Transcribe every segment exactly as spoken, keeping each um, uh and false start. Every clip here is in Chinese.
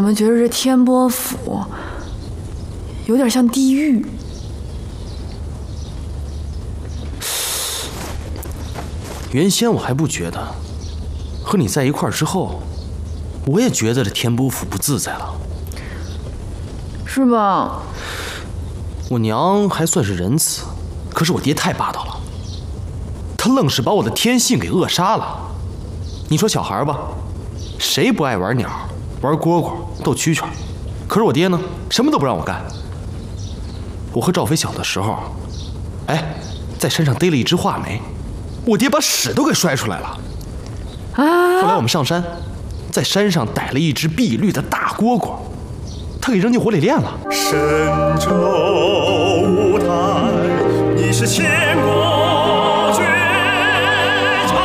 么觉得这天波府有点像地狱？ 原先我还不觉得，和你在一块儿之后，我也觉得这天波府不自在了， 是吧？ 我娘还算是仁慈，可是我爹太霸道了，他愣是把我的天性给扼杀了。你说小孩吧，谁不爱玩鸟、玩蝈蝈、斗蛐蛐？可是我爹呢，什么都不让我干。我和赵飞小的时候，哎，在山上逮了一只画眉，我爹把屎都给摔出来了。 啊！ 后来我们上山，在山上逮了一只碧绿的大蝈蝈，他给扔进火里炼了。 神州舞台，你是千古绝唱。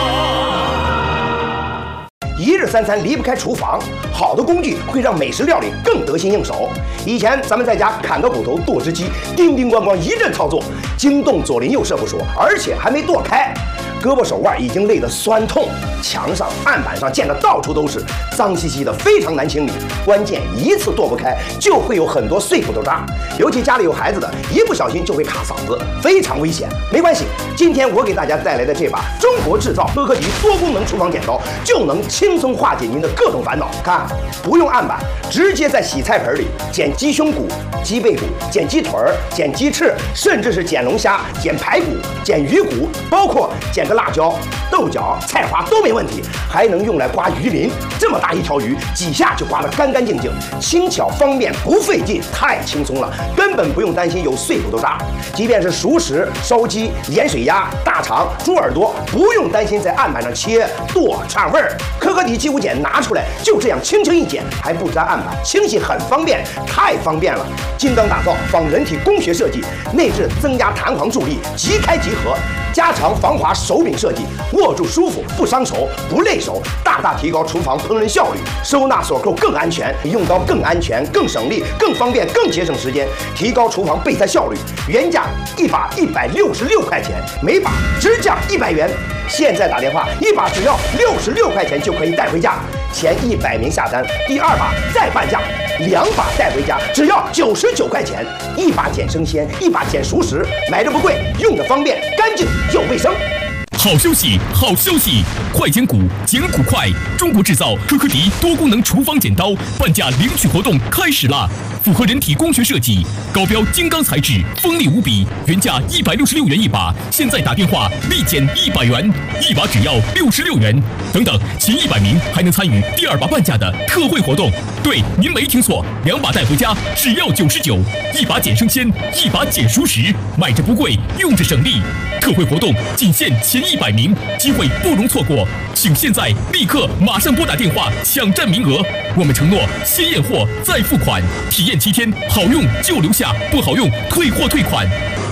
一日三餐离不开厨房，好的工具会让美食料理更得心应手。以前咱们在家砍个骨头、剁只鸡，叮叮咣咣一阵操作，惊动左邻右舍不说，而且还没剁开。胳膊手腕已经累得酸痛，墙上、案板上溅得到处都是，脏兮兮的，非常难清理。关键一次剁不开，就会有很多碎骨头渣，尤其家里有孩子的，一不小心就会卡嗓子，非常危险。没关系，今天我给大家带来的这把中国制造科科迪多功能厨房剪刀，就能轻松化解您的各种烦恼。看，不用案板，直接在洗菜盆里剪鸡胸骨、鸡背骨、剪鸡腿儿、剪鸡翅，甚至是剪龙虾、剪排骨、剪鱼骨，包括剪个辣椒、豆角、菜花都没问题，还能用来刮鱼鳞。这么大一条鱼，几下就刮得干干净净，轻巧方便，不费劲，太轻松了，根本不用担心有碎骨头渣。即便是熟食、烧鸡、盐水鸭、大肠、猪耳朵，不用担心在案板上切剁串味儿。科科迪鸡骨剪拿出来，就这样轻轻一剪，还不粘案板，清洗很方便，太方便了。精钢打造，仿人体工学设计，内置增压弹簧助力，即开即合。加长防滑手柄设计，握住舒服，不伤手，不累手，大大提高厨房烹饪效率。收纳锁扣更安全，用刀更安全、更省力、更方便、更节省时间，提高厨房备菜效率。原价一把一百六十六块钱，每把直降一百元。现在打电话，一把只要六十六块钱就可以带回家。前一百名下单，第二把再半价，两把带回家只要九十九块钱。一把剪生鲜，一把剪熟食，买着不贵，用着方便，干净又卫生。 好消息，好消息！快剪骨，剪骨快！中国制造科科迪多功能厨房剪刀半价领取活动开始啦！符合人体工学设计，高标精钢材质，锋利无比。原价一百六十六元一把，现在打电话立减一百元，一把只要六十六元。等等，前一百名还能参与第二把半价的特惠活动。对，您没听错，两把带回家只要九十九，一把剪生鲜，一把剪熟食，买着不贵，用着省力。特惠活动仅限前一百名，机会不容错过，请现在立刻马上拨打电话抢占名额。我们承诺先验货再付款，体验七天，好用就留下，不好用退货退款。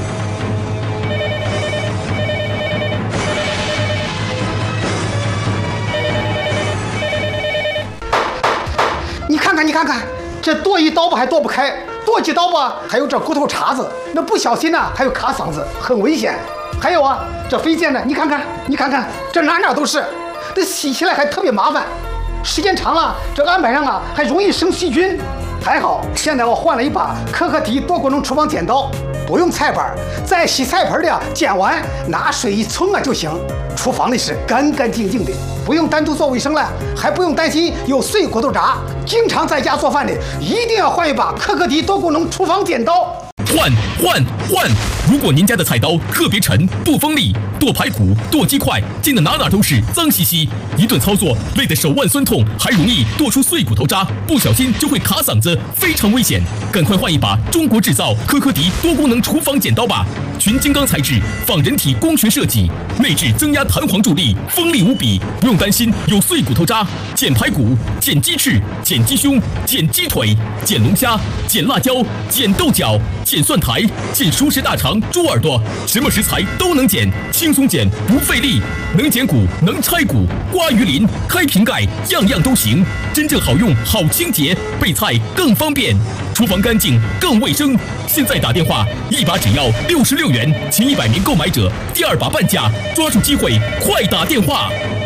你看看，你看看，这剁一刀吧还剁不开，剁几刀吧还有这骨头茬子，那不小心呢还有卡嗓子，很危险。还有啊，这飞溅呢，你看看，你看看，这哪哪都是，这洗起来还特别麻烦，时间长了，这案板上啊还容易生细菌。还好，现在我换了一把科科迪多功能厨房剪刀，不用菜板，在洗菜盆里啊剪完，拿水一冲啊就行。厨房里是干干净净的，不用单独做卫生了，还不用担心有碎骨头渣。经常在家做饭的，一定要换一把科科迪多功能厨房剪刀。 换换换！如果您家的菜刀特别沉、不锋利，剁排骨、剁鸡块，溅得哪哪都是，脏兮兮，一顿操作累得手腕酸痛，还容易剁出碎骨头渣，不小心就会卡嗓子，非常危险。赶快换一把中国制造科科迪多功能厨房剪刀吧！全精钢材质，仿人体工学设计，内置增压弹簧助力，锋利无比，不用担心有碎骨头渣。剪排骨、剪鸡翅、剪鸡胸、剪鸡腿、剪龙虾、剪辣椒、剪豆角、剪蒜苔、剪熟食大肠、猪耳朵，什么食材都能剪，轻松剪不费力，能剪骨，能拆骨，刮鱼鳞，开瓶盖，样样都行，真正好用，好清洁，备菜更方便，厨房干净更卫生。现在打电话，一把只要六十六元，前一百名购买者第二把半价，抓住机会，快打电话！